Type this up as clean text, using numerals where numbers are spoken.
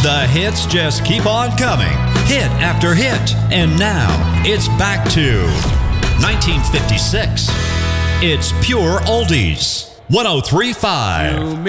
The hits just keep on coming, hit after hit. And now, it's back to 1956. It's pure oldies. 103.5.